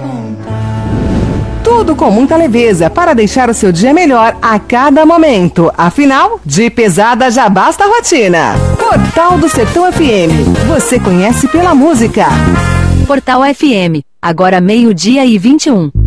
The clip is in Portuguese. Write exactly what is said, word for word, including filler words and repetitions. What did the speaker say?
Tudo com muita leveza para deixar o seu dia melhor a cada momento. Afinal, de pesada já basta a rotina. Portal do Sertão F M. Você conhece pela música. Portal F M. Agora meio-dia e vinte e um.